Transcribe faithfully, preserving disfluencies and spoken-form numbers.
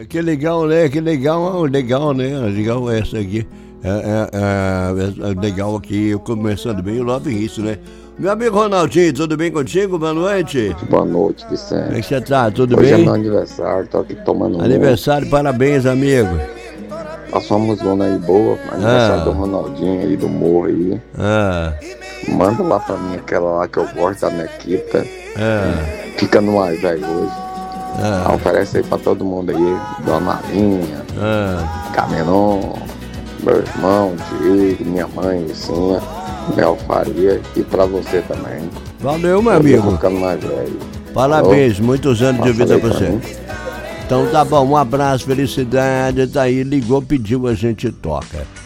Que legal, né? Que legal, legal, né? Legal essa aqui. É, é, é, é legal aqui, começando bem logo isso, né? Meu amigo Ronaldinho, tudo bem contigo? Boa noite. Boa noite, Vicente. Como é que você tá? Tudo Hoje bem? Hoje é meu aniversário, tô aqui tomando um. Aniversário, parabéns, amigo. Passou uma zona aí boa, aniversário ah. do Ronaldinho aí, do Morro aí. Ah. Manda lá pra mim aquela lá que eu gosto da Mequita. Ah. Fica no ar, velho, hoje. Ah. Oferece aí pra todo mundo aí, Dona Marinha, ah. Cameron, meu irmão, Diego, minha mãe, Vicinha, Mel Faria e pra você também. Valeu, meu amigo. Ficando mais velho. Parabéns, Falou? Muitos anos de vida pra você. Mim. Então tá bom, um abraço, felicidade, tá aí, ligou, pediu, a gente toca.